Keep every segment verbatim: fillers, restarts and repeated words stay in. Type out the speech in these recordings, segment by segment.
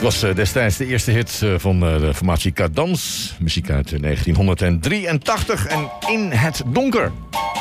Het was uh, destijds de eerste hit uh, van uh, de formatie Cadans. Muziek uit uh, negentien drieëntachtig en In het Donker.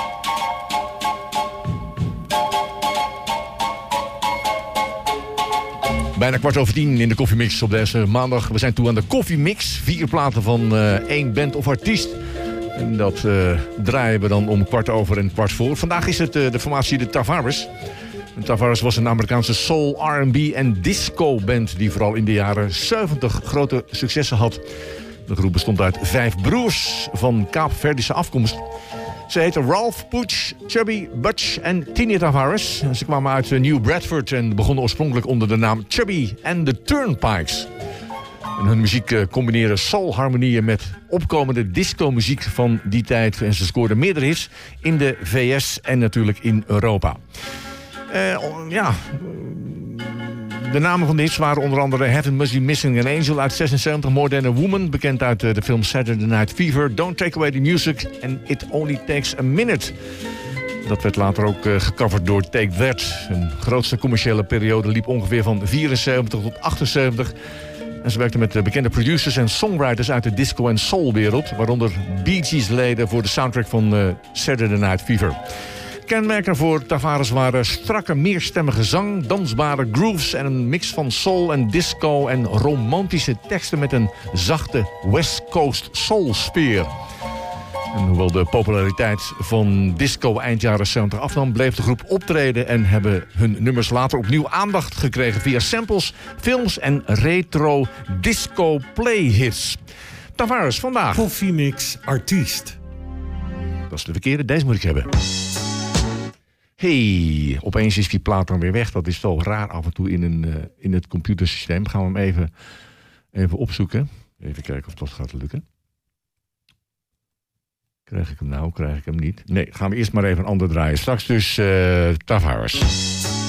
Bijna kwart over tien in de koffiemix op deze maandag. We zijn toe aan de koffiemix. Vier platen van uh, één band of artiest. En dat uh, draaien we dan om kwart over en kwart voor. Vandaag is het uh, de formatie de Tavares. En Tavares was een Amerikaanse soul, R en B en disco-band... die vooral in de jaren zeventig grote successen had. De groep bestond uit vijf broers van Kaapverdische afkomst. Ze heten Ralph, Pooch, Chubby, Butch en Tini Tavares. Ze kwamen uit New Bradford en begonnen oorspronkelijk onder de naam Chubby and the Turnpikes. En hun muziek combineren soul-harmonieën met opkomende disco-muziek van die tijd. En ze scoorden meerdere hits in de V S en natuurlijk in Europa. Uh, ja... De namen van de hits waren onder andere Heaven Must Be Missing an Angel uit zesenzeventig... More Than a Woman, bekend uit de film Saturday Night Fever... Don't Take Away the Music en It Only Takes a Minute. Dat werd later ook uh, gecoverd door Take That. Hun grootste commerciële periode liep ongeveer van vierenzeventig tot achtenzeventig... En ze werkten met bekende producers en songwriters uit de disco- en soulwereld... waaronder Bee Gees-leden voor de soundtrack van uh, Saturday Night Fever. Kenmerken voor Tavares waren strakke, meerstemmige zang, dansbare grooves en een mix van soul en disco en romantische teksten met een zachte West Coast soul-sfeer. En hoewel de populariteit van disco eind jaren zeventig afnam, bleef de groep optreden en hebben hun nummers later opnieuw aandacht gekregen via samples, films en retro disco playhits. Tavares vandaag. Koffiemix artiest. Dat is de verkeerde, deze moet ik hebben. Hey, opeens is die plaat dan weer weg. Dat is wel raar af en toe in, een, uh, in het computersysteem. Gaan we hem even, even opzoeken. Even kijken of dat gaat lukken. Krijg ik hem nou? Krijg ik hem niet? Nee, gaan we eerst maar even een ander draaien. Straks dus uh, Tavares.